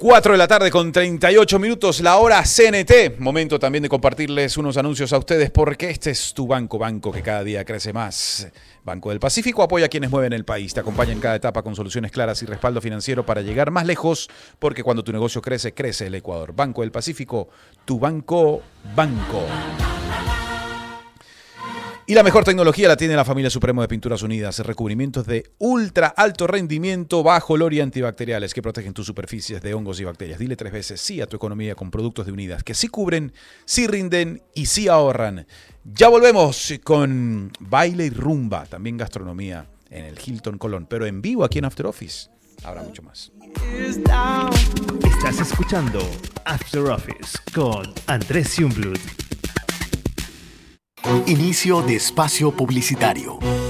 4 de la tarde con 38 minutos, la hora CNT. Momento también de compartirles unos anuncios a ustedes porque este es tu banco que cada día crece más. Banco del Pacífico apoya a quienes mueven el país. Te acompaña en cada etapa con soluciones claras y respaldo financiero para llegar más lejos, porque cuando tu negocio crece, crece el Ecuador. Banco del Pacífico, tu banco. Y la mejor tecnología la tiene la familia Supremo de Pinturas Unidas. Recubrimientos de ultra alto rendimiento bajo olor y antibacteriales que protegen tus superficies de hongos y bacterias. Dile 3 veces sí a tu economía con productos de Unidas que sí cubren, sí rinden y sí ahorran. Ya volvemos con baile y rumba, también gastronomía en el Hilton Colón, pero en vivo aquí en After Office. Habrá mucho más. Estás escuchando After Office con Andrés Jungblut. Inicio de espacio publicitario.